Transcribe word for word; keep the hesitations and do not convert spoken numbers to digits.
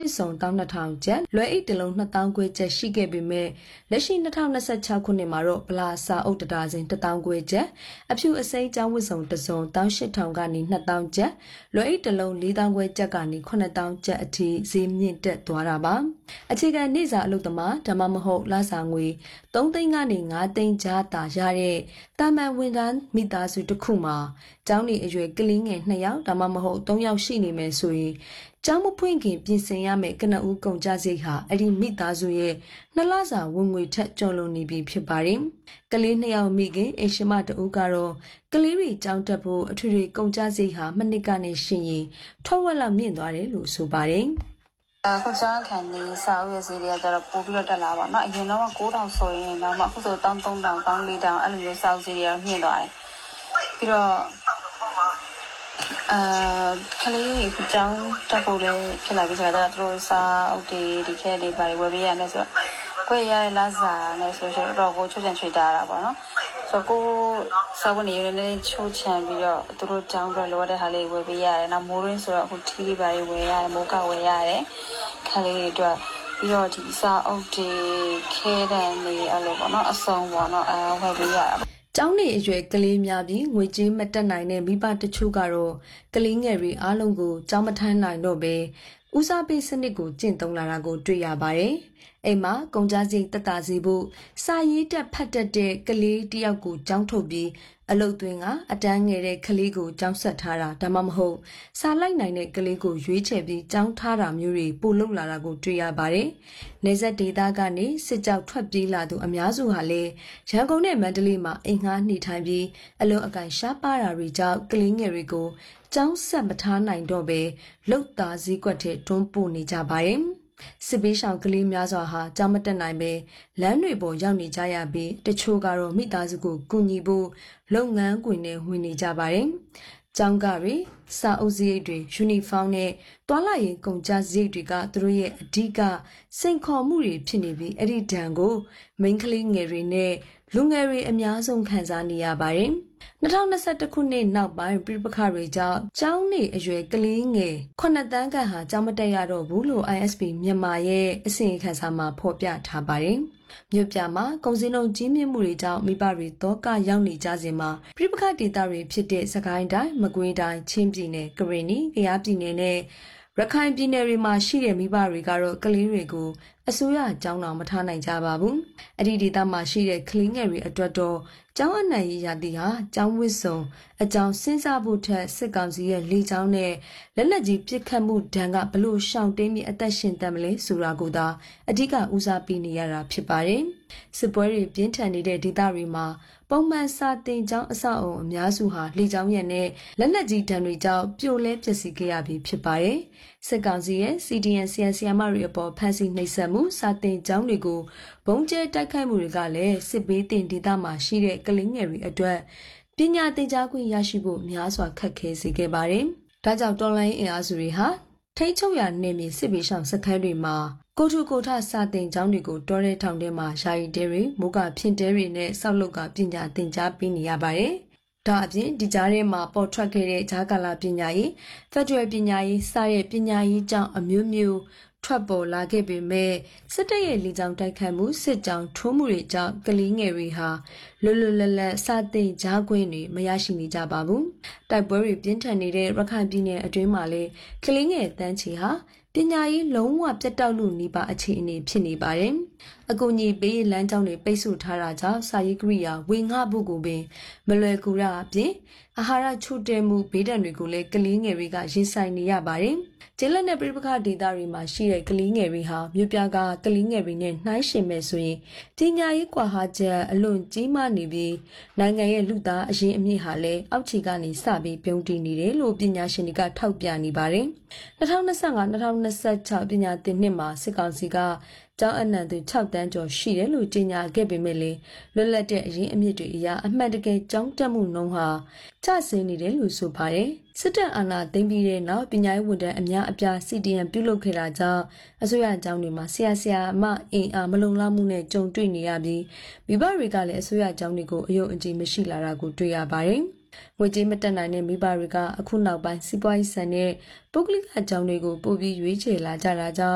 ဆောင်တောင်းနှစ်ထောင်ကျပ်လွယ်အိတ်တလုံးနှစ်တောင်းခွဲကျပ်ရှိခဲ့ပေမဲ့လက်ရှိနှစ်ထောင်နှစ်ဆ၆ခုနှစ်မှာတော့ဗလာစာအုပ်တဒါဇင်တစ်တောင်းခွဲကျပ်အဖြူအစိမ်းကျောင်းဝတ်ဆောင်တစ်စုံတောင်းရှစ်ထောင်ကနေနှစ်တောင်းကျပ်လွယ်အိတ်တလုံးလေးတောင်းခွဲကျပ်ကနေခုနှစ်တောင်းကျပ်အထိဈေးမြင့်တက်သွားတာပါအခြေခံနေစာအလုပ်သမားဒါမှမဟုတ်လစာငွေသုံးသိန်းကနေငါးသိန်းကြားသာရတဲ့တာမန်ဝန်ထမ်းမိသားစုတစ်ခုမှာကျောင်းနေအရွယ်ကလေးငယ်နှစ်ယောက်ဒါမှမဟုတ်သုံးယောက်ရှိနေမယ်ဆိုရင်ကျောင်းမဖွင့်ခင်ပြင်ဆင်ရမယ့်ကနဦးကုန်ကြစိတ်ဟာအဲ့ဒီမိသားစုရဲ့နှစ်လစာဝင်ငွေထက်ကျော်လွန်နေပြီဖြစ်ပါတယ်။ကလေးနှစ်ယောက်မိခင်အိမ်ရှင်မတဦးကတော့ကလေးတွေကျောင်းတက်ဖို့အထွေထွေကုန်ကြစိတ်ဟာမနစ်ကနေရှင်ရင်ထွက်ဝက်လောက်မြင့်သွားတယ်လို့ဆိုပါတယ်။အခုကျောင်းခံနေစာအုပ်ရစီတွေကကျတော့ပို့ပြီးတော့တက်လာပါတော့။အရင်တော့ကိုးထောင်ဆိုရင်တော့မှအခုဆိုတောင်းသုံးထောင်တောင်းလေးထောင်အဲ့လိုမျိုးစာအုပ်စီတွေကမြင့်သွားတယ်။ပြီးတော့အာခလေးကိုကျောင်းတက်ဖို့လည်းဖြစ်လာပြီဆိုတော့သူတို့စာအုပ်တွေဒီခဲတွေပါဝယ်ပေးရတယ်ဆိုတော့ကိုယ်ရတဲ့လစာနဲ့ဆိုတော့ကိုချိုးချင်ချွေတာတာပေါ့နော်ဆိုတော့ကိုစာဝန်နေရနေချိုးချင်ပြီးတော့သူတို့ကျောင်းတော့လိုတဲ့ဟာလေးဝယ်ပေးရတယ်နောက်မိုးရင်းဆိုတော့အခုထီးလေးပါဝယ်ရတယ်မိုးကဝယ်ရတယ်ခလေးတွေအတွက်ပြီးတော့ဒီစာအုပ်တွေခဲတဲ့နေအဲ့လိုပေါ့နော်အစုံပေါ့နော်အဲဝယ်ပေးရတာကျောင်းနေအရွယ်ကလေးများပြီးငွေကြေးမတက်နိုင်တဲ့မိဘတချို့ကတော့ကလေးငယ်တွေအားလုံးကိုကျောင်းမထမ်းနိုင်တော့ပဲဦးစားပေးစနစ်ကိုကျင့်သုံးလာတာကိုတွေ့ရပါတယ်။အိမ်မှာကုန်ကြစိတ်တက်တာစီဖို့စာရေးတက်ဖတ်တတ်တဲ့ကလေးတယောက်ကိုကျောင်းထုတ်ပြီးအလုတ်သွင်းကအတန်းငယ်တဲ့ကလေးကိုကျောင်းဆက်ထားတာဒါမှမဟုတ်စာလိုက်နိုင်တဲ့ကလေးကိုရွေးချယ်ပြီးကျောင်းထားတာမျိုးတွေပို့လုပ်လာတာကိုတွေ့ရပါတယ်။နေဆက်ဒေသကနေစစ်ကြောက်ထွက်ပြေးလာသူအများစုဟာလည်းရန်ကုန်နဲ့မန္တလေးမှာအိမ်ငှားနေထိုင်ပြီးအလုံးအကင်ရှားပါတာတွေကြောင့်ကလေးငယ်တွေကိုကျောင်းဆက်မထားနိုင်တော့ပဲလုတ်သားစည်းကွက်ထဲတွန်းပို့နေကြပါတယ်။စစ်ပေးဆောင်ကလေးများစွာဟာကြောင်းမတက်နိုင်ပဲလမ်းတွေပေါ်ရောက်နေကြရပြီးတချို့ကတော့မိသားစုကိုကူညီဖို့လုပ်ငန်းခွင်နဲ့ဝင်နေကြပါတယ်။ကျောင်းကတွေစာအုပ်စရိတ်တွေယူနီဖောင်းနဲ့တွာလာရင်ကုန်ကြစရိတ်တွေကသူတို့ရဲ့အဓိကစိန်ခေါ်မှုတွေဖြစ်နေပြီးအဲ့ဒီဒဏ်ကိုမိန်းကလေးငယ်တွေနဲ့လူငယ်တွေအများဆုံးခံစားနေရပါတယ်။၂၀၂၁ခုနှစ်နောက်ပိုင်းပြပခတွေကြောင့်ကျောင်းနေအရွယ်ကလေးငယ်ခုနှစ်တန်းခန့်ဟာကျောင်းမတက်ရတော့ဘူးလို့ I S P မြန်မာရဲ့အစီရင်ခံစာမှာဖော်ပြထားပါတယ်။မြို့ပြမှာကုန်စည်နှုန်းကြီးမြင့်မှုတွေကြောင့်မိဘတွေတောကရောက်နေကြစဉ်မှာပြပခဒေသတွေဖြစ်တဲ့စကိုင်းတိုင်းမကွေးတိုင်းချင်းပြည်နယ်ကရင်နီကယားပြည်နယ်နဲ့ရခိုင်ပြည်နယ်တွေမှာရှိတဲ့မိဘတွေကတော့ကလေးတွေကိုအစိုးရကျောင်းတော်မထားနိုင်ကြပါဘူး။အဲ့ဒီဒေသမှာရှိတဲ့ကလေးငယ်တွေအတွက်တော့ကျောင်းအနှံရေးရာသီဟာကျောင်းဝစ်စုံအကြောင်းစဉ်းစားဖို့ထက်စစ်ကောင်စီရဲ့လေကျောင်းနဲ့လက်နက်ကြီးပစ်ခတ်မှုဒဏ်ကဘလို့ရှောင်တင်းပြီးအသက်ရှင်တတ်မလဲဆိုတာကိုသာအဓိကဦးစားပေးနေရတာဖြစ်ပါတယ်။စစ်ပွဲတွေပြင်းထန်နေတဲ့ဒေသတွေမှာပုံမှန်စာတင်ကျောင်းအဆောက်အုံအများစုဟာလေကျောင်းရဲ့နဲ့လက်နက်ကြီးဒဏ်တွေကြောင့်ပြိုလဲပျက်စီးခဲ့ရပြီးဖြစ်ပါတယ်။စစ်ကောင်စီရဲ့ C D N ဆီယန်ဆီယမ်မတွေအပေါ်ဖမ်းဆီးနှိပ်စက်မှုစာတင်ကျောင်းတွေကိုဘုံကျဲတိုက်ခိုက်မှုတွေကလည်းစစ်ဘေးတင်ဒေသမှာရှိတဲ့ကလေးငယ်တွေအတွက်ပညာသင်ကြားခွင့်ရရှိဖို့များစွာခက်ခဲစေခဲ့ပါတယ်။ဒါကြောင့်တော်လိုင်းအင်အားစုတွေဟာထိန်းချုပ်ရာနယ်မြေစစ်ဘေးရှောင်စခန်းတွေမှာကိုထုကိုထစာတင်ကျောင်းတွေကိုတောထဲထောင်ထဲမှာယာယီတဲတွေမိုးကဖြင့်တဲတွေနဲ့ဆောက်လုပ်ကပညာသင်ကြားပေးနေရပါတယ်။ဒါအပြင်ဒီကြားထဲမှာပေါ်ထွက်ခဲ့တဲ့ဂျာကာလာပညာရေးဖက်ဒရယ်ပညာရေးစတဲ့ပညာရေးကျောင်းအမျိုးမျိုးထွက်ပေါ်လာခဲ့ပေမဲ့စစ်တပ်ရဲ့လေကြောင်းတိုက်ခိုက်မှုစစ်ကြောင်းထိုးမှုတွေကြောင့်ကလေးငယ်တွေဟာလွတ်လွတ်လပ်လပ်စတင်ကြားခွင့်တွေမရရှိနေကြပါဘူး။တိုက်ပွဲတွေပြင်းထန်နေတဲ့ရခိုင်ပြည်နယ်အတွင်းမှာလည်းကလေးငယ်တန်းချီဟာပညာရေးလုံးဝပြတ်တောက်လို့နေပါအခြေအနေဖြစ်နေပါတယ်။အကူအညီပေးလမ်းကြောင်းတွေပိတ်ဆို့ထားတာကြောင့်စာရေးကရိယာဝေငှဖို့ကိုပင်မလွယ်ကူတာအပြင်အာဟာရချို့တဲ့မှုဘေးဒဏ်တွေကိုလည်းကလေးငယ်တွေကရင်ဆိုင်နေရပါတယ်။ကျေးလက်နဲ့ပြပခဒေသတွေမှာရှိတဲ့ကလေးငယ်တွေဟာမြို့ပြကကလေးငယ်တွေနဲ့နှိုင်းယှဉ်မဲ့ဆိုရင်ပညာရေးကွာဟချက်အလွန်ကြီးမားနေပြီးနိုင်ငံရဲ့လူသားအရင်းအမြစ်ဟာလည်းအောက်ခြေကနေစပြီးပြုံးတည်နေတယ်လို့ပညာရှင်တွေကထောက်ပြနေပါတယ်။၂၀၂၅ ၂၀၂၆ပညာသင်နှစ်မှာစစ်ကောင်စီကကျောင်းအနှံသူ၆တန်းကျော်ရှိတယ်လို့ကြေညာခဲ့ပေမဲ့လည်းလွတ်လပ်တဲ့အရင်းအမြစ်တွေအရအမှန်တကယ်ကျောင်းတက်မှုနှုန်းဟာကျဆင်းနေတယ်လို့ဆိုပါတယ်။စစ်တပ်အာဏာသိမ်းပြီးတဲ့နောက်ပညာရေးဝန်ထမ်းအများအပြား C D N ပြုလုပ်ခဲ့တာကြောင့်အစိုးရကျောင်းတွေမှာဆရာဆရာမအင်အားမလုံလောက်မှုနဲ့ကြုံတွေ့နေရပြီးမိဘတွေကလည်းအစိုးရကျောင်းတွေကိုအယုံအကြည်မရှိလာတာကိုတွေ့ရပါတယ်။ငွေကြေးမတက်နိုင်တဲ့မိဘတွေကအခုနောက်ပိုင်းစီးပွားရေးဆန်တဲ့ပုဂ္ဂလိကကျောင်းတွေကိုပို့ပြီးရွေးချယ်လာကြတာကြောင့်